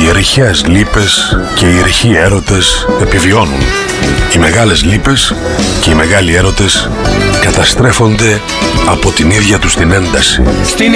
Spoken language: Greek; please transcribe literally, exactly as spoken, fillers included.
Οι ρηχές λύπες και οι ρηχοί έρωτες επιβιώνουν. Οι μεγάλες λύπες και οι μεγάλοι έρωτες καταστρέφονται από την ίδια τους την ένταση. Στην